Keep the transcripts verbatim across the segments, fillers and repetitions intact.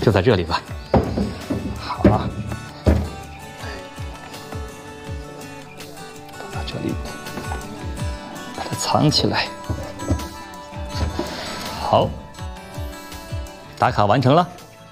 就在这里吧。好了，放到这里，把它藏起来。好，打卡完成了。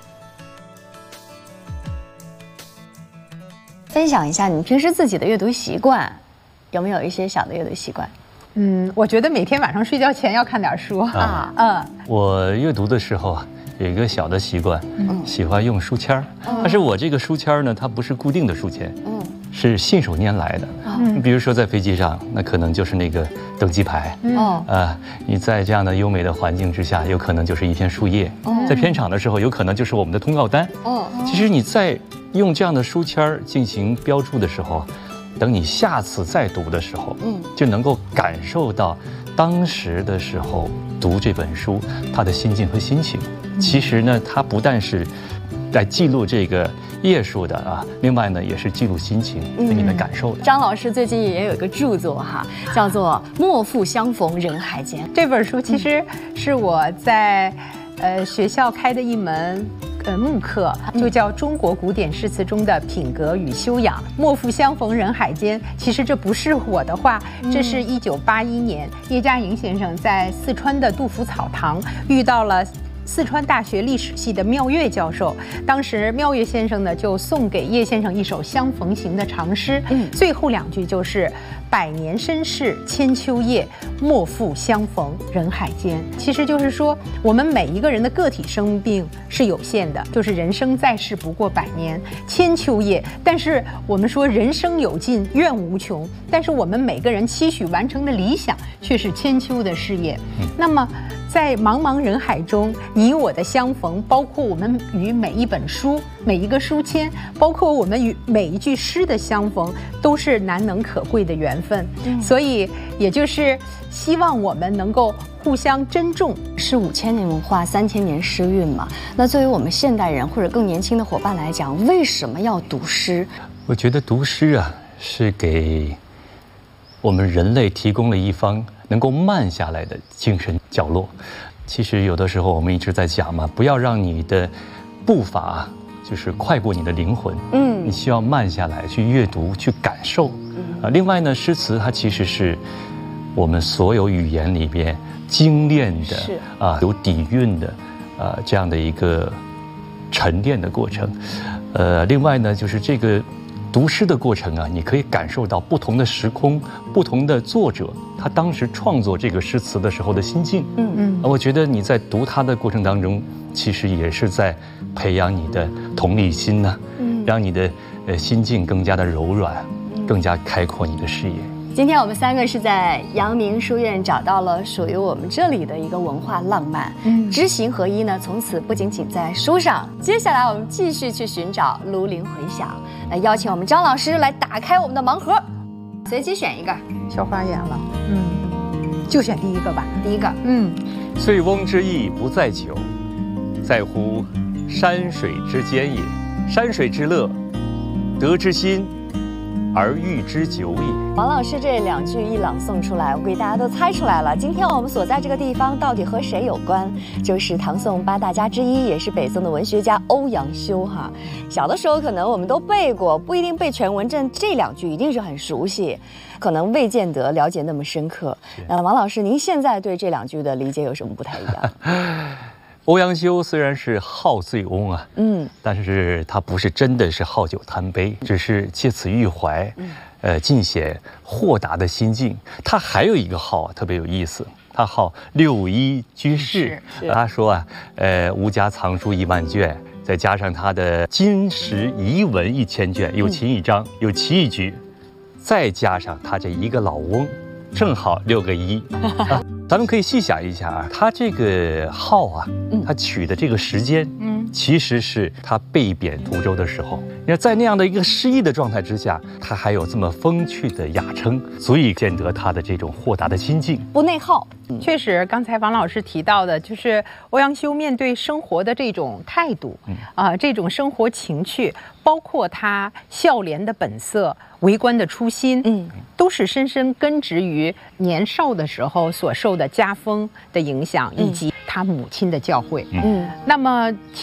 分享一下你平时自己的阅读习惯，有没有一些小的阅读习惯？ 嗯，我觉得每天晚上睡觉前要看点书啊。嗯， 我阅读的时候啊，有一个小的习惯，嗯、喜欢用书签儿。嗯、但是我这个书签儿呢，它不是固定的书签，嗯，是信手拈来的。嗯，比如说在飞机上，那可能就是那个登机牌。哦、嗯，呃，你在这样的优美的环境之下，有可能就是一片树叶。哦、在片场的时候，有可能就是我们的通告单。哦，其实你在用这样的书签儿进行标注的时候，等你下次再读的时候，嗯，就能够感受到当时的时候读这本书他的心境和心情。其实呢，它不但是来记录这个页数的啊，另外呢也是记录心情和你的感受的。 张老师最近也有一个著作哈，叫做《莫负相逢人海间》。 这本书其实是我在呃学校开的一门。呃，慕课就叫《中国古典诗词中的品格与修养》，莫负相逢人海间。其实这不是我的话，这是一九八一年叶嘉莹先生在四川的杜甫草堂遇到了四川大学历史系的妙月教授，当时妙月先生呢就送给叶先生一首《相逢行》的长诗，嗯，最后两句就是“百年身世千秋业，莫负相逢人海间”。其实就是说，我们每一个人的个体生命是有限的，就是人生在世不过百年，千秋业。但是我们说人生有尽，愿无穷，但是我们每个人期许完成的理想却是千秋的事业。嗯、那么在茫茫人海中，你我的相逢，包括我们与每一本书、每一个书签，包括我们与每一句诗的相逢，都是难能可贵的缘分。嗯、所以，也就是希望我们能够互相珍重。 是五千年文化，三千年诗韵嘛。那作为我们现代人或者更年轻的伙伴来讲，为什么要读诗？ 我觉得读诗啊，是给我们人类提供了一方能够慢下来的精神角落。其实有的时候我们一直在讲嘛，不要让你的步伐就是快过你的灵魂。嗯，你需要慢下来去阅读，去感受。嗯、啊，另外呢，诗词它其实是我们所有语言里边精炼的啊，有底蕴的啊这样的一个沉淀的过程。呃，另外呢，就是这个读诗的过程啊，你可以感受到不同的时空、不同的作者他当时创作这个诗词的时候的心境。嗯嗯，我觉得你在读它的过程当中，其实也是在培养你的同理心呢、啊，嗯，让你的呃心境更加的柔软，更加开阔你的视野。 今天我们三个是在阳明书院找到了属于我们这里的一个文化浪漫，嗯，知行合一呢，从此不仅仅在书上。接下来我们继续去寻找庐陵回响，来邀请我们张老师来打开我们的盲盒，随机选一个。 小花眼了，嗯，就选第一个吧。 第一个， 嗯， 醉翁之意不在酒，在乎山水之间也。山水之乐，得之心。而寓之久也。 王老师这两句一朗诵出来，我估计大家都猜出来了。今天我们所在这个地方到底和谁有关？就是唐宋八大家之一，也是北宋的文学家欧阳修哈。小的时候可能我们都背过，不一定背全文，这这两句一定是很熟悉，可能未见得了解那么深刻。那王老师，您现在对这两句的理解有什么不太一样？ 欧阳修虽然是好醉翁啊，嗯，但是他不是真的是好酒贪杯，只是借此喻怀，呃，尽显豁达的心境。他还有一个号啊，特别有意思，他号六一居士。他说啊，呃，吴家藏书一万卷，再加上他的金石遗文一千卷，有琴一章，有棋一局，再加上他这一个老翁，正好六个一。啊咱们可以细想一下啊，他这个号啊，他取的这个时间，嗯，其实是他被贬途州的时候。你看，在那样的一个失意的状态之下，他还有这么风趣的雅称，足以见得他的这种豁达的心境， 不内耗。 嗯、确实，刚才王老师提到的，就是欧阳修面对生活的这种态度，嗯、啊，这种生活情趣，包括他笑脸的本色、为官的初心，嗯，都是深深根植于年少的时候所受的家风的影响，以及他母亲的教诲。嗯，那么。